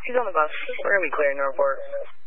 He's on the bus. We're going to be clearing the report.